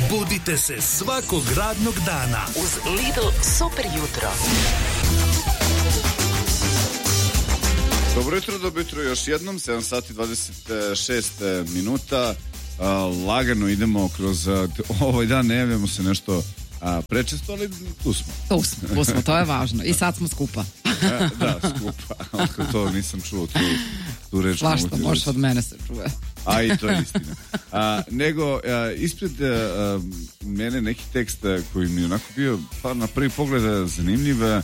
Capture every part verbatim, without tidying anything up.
Budite se svakog radnog dana uz Lidl super jutro. Dobro jutro, dobro jutro još jednom, sedam sati dvadeset šest minuta. Lagano idemo kroz ovaj dan, ne javljamo se nešto a, prečesto, ali tu smo. Tu smo, tu smo, to je važno. I sad smo skupa. A, da, skupa. Otkad to nisam čuo, tu, tu reč. Svašta može od mene se čuje. A i to je istina. A, nego, a, ispred a, mene neki tekst a, koji mi je onako bio pa, na prvi pogled zanimljiv a,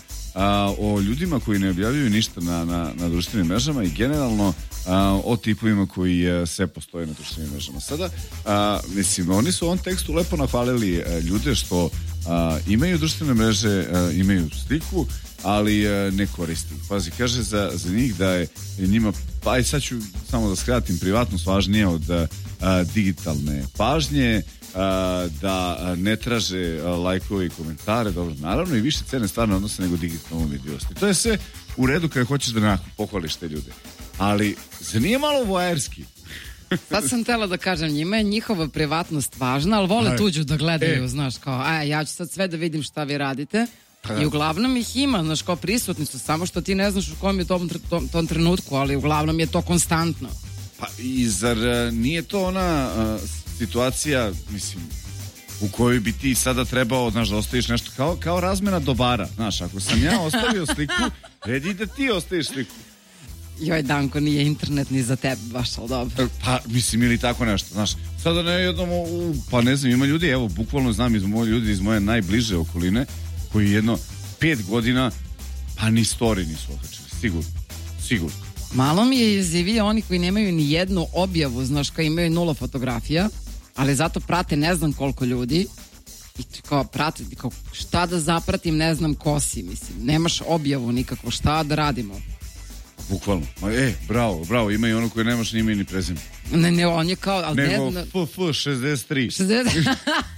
o ljudima koji ne objavljuju ništa na, na, na društvenim mrežama i generalno a, o tipovima koji a, sve postoje na društvenim mrežama. Sada, a, mislim, oni su u ovom tekstu lepo nahvalili a, ljude što a, imaju društvene mreže, a, imaju sliku, ali a, ne koristi. Pazi, kaže za, za njih da je njima, pa aj sad ću samo da skratim, privatnost važnija od a, digitalne pažnje, a, da ne traže a, lajkove i komentare, dobro, naravno i više cene stvarno odnose nego digitalnu vidljivost. To je sve u redu kada hoćeš da nakon pohvališ te ljude. Ali, se nije malo voajerski? Sad sam htjela da kažem, njima je njihova privatnost važna, ali vole tuđu da gledaju, e. znaš, kao, aj, ja ću sad sve da vidim šta vi radite. Pa, i uglavnom ih ima, znaš, kao prisutni su, samo što ti ne znaš u kom je tom, tom, tom trenutku, ali uglavnom je to konstantno. Pa i zar nije to ona uh, situacija, mislim, u kojoj bi ti sada trebao, znaš, da ostaviš nešto kao, kao razmena dobara, znaš, ako sam ja ostavio sliku, redi da ti ostaviš sliku. Joj, Danko, nije internet ni za tebe baš, ali dobro. Pa, mislim, ili tako nešto, znaš, sada ne jednom, u, pa ne znam, ima ljudi, evo, bukvalno znam iz moje ljudi, iz moje najbliže okoline, koji jedno pet godina, pa ni story nisu okačili, sigurno, sigurno. Malo mi je jezivije oni koji nemaju ni jednu objavu, znaš, koji imaju nula fotografija, ali zato prate ne znam koliko ljudi i kao prate, kao šta da zapratim, ne znam ko si, mislim, nemaš objavu nikako, šta da radimo. Bukvalno, e, bravo, bravo, ima i ono koje nemaš ni ime ni prezime. Ne, ne, on je kao, ali nego ne... F F šezdeset tri. šezdeset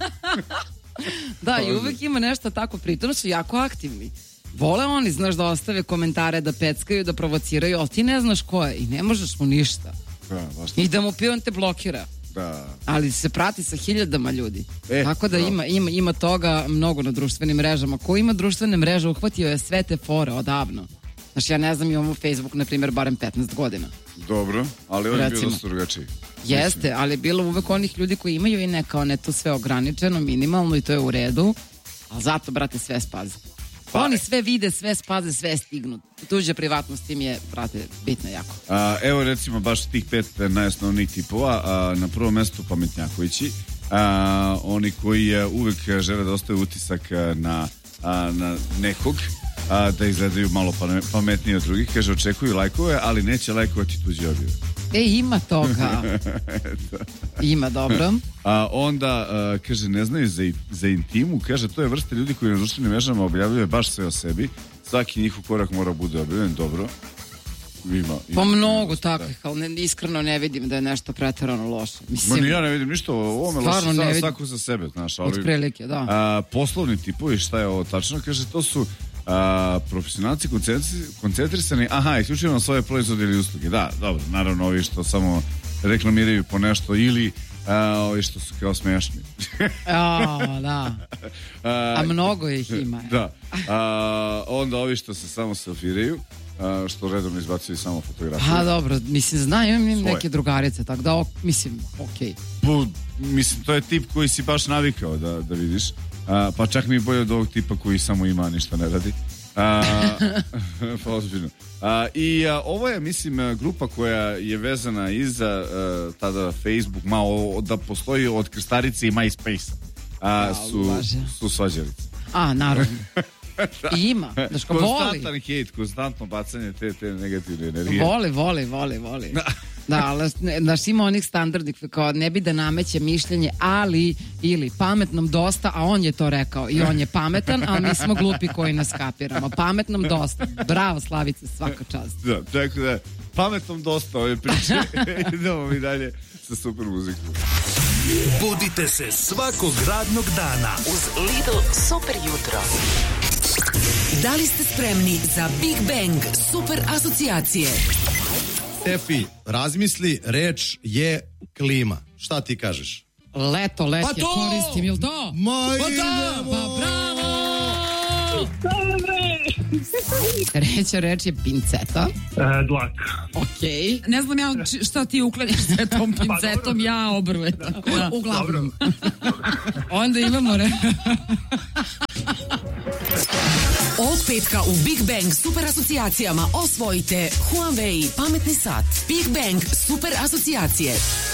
Da, i uvek ima nešto tako, pritom su jako aktivni. Vole oni, znaš, da ostave komentare, da peckaju, da provociraju, ali ti ne znaš ko je i ne možeš mu ništa. Da, i da mu pion te blokira. Da. Ali se prati sa hiljadama ljudi. E, tako da ima, ima, ima toga mnogo na društvenim mrežama. Ko ima društvene mreže, uhvatio je sve te fore odavno. Znaš, ja ne znam, imam u Facebooku, na primjer, barem petnaest godina. Dobro, ali on je bio dosta drugačiji. Jeste, mislim. ali je bilo uvek onih ljudi koji imaju i neka, ne to sve ograničeno, minimalno i to je u redu, ali zato, brate, sve spaze. Pa, oni sve vide, sve spaze, sve stignu. Tuđa privatnost im je, brate, bitno jako. A, evo recimo baš tih pet najosnovnijih tipova. A, na prvom mjestu pametnjakovići. A, oni koji a, uvek žele da ostaju utisak na, a, na nekog, a, da izgledaju malo pametnije od drugih. Kaže, očekuju lajkove, ali neće lajkovati tuđi objave. E, ima toga. Ima, dobro. A onda, a, kaže, ne znaju za, za intimu. Kaže, to je vrsta ljudi koji na društvenim mrežama objavljuje baš sve o sebi. Svaki njihov korak mora bude objavljen. Dobro. Ima, ima, pa mnogo takvih, ali ne, iskreno ne vidim da je nešto preterano loše. Mislim, Ma ja ne vidim ništa, ovo me loše sa, svako za sebe, znaš. Ali, od prilike, da. A, poslovni tipovi, šta je ovo tačno? Kaže, to su a, profesionalci koncentrisani, aha, isključivo na svoje proizvode ili usluge. Da, dobro, naravno ovi što samo reklamiraju po nešto ili a, ovi što su kao smešni. O, da. A, a mnogo ih ima. Da. A, onda ovi što se samo selfiraju, a, što redovno izbacuju samo fotografije. A dobro, mislim, znaju im neke drugarice, tako da, ok, mislim, okej. Okay. Mislim, to je tip koji si baš navikao da, da vidiš. A, pa čak mi je bolje od ovog tipa koji samo ima, ništa ne radi. A, pa ozbiljno. A, I a, ovo je, mislim, grupa koja je vezana i za a, tada Facebook, malo da postoji od Krstarice i MySpace. A, su, su svađalice. A, naravno. I ima, znaš ko voli. Konstantan hejt, konstantno bacanje te, te negativne energije. Voli, voli, voli, voli. Da, ali znaš, ima onih standardnih, kao ne bi da nameće mišljenje, ali, ili pametnom dosta, a on je to rekao i on je pametan, ali mi smo glupi koji nas kapiramo. Pametnom dosta. Bravo, Slavice, svaka čast. Da, tako da, pametnom dosta ove priče. Idemo mi dalje sa super muzikom. Budite se svakog radnog dana uz Lidl super jutro. Da li ste spremni za Big Bang super asocijacije? Stefi, razmisli, reč je klima. Šta ti kažeš? Leto, let Pa je to! koristim, ili to? Ma Pa da! idemo! Pa bravo! Treća reč je pinceta. E, dlak. Okej. Ne znam ja či- šta ti uklanjaš sve tom pincetom, ja obrve. Tako da. Uglavnom. Onda imamo re... Ovog petka u Big Bang super asocijacijama osvojite Huawei pametni sat. Big Bang super asocijacije.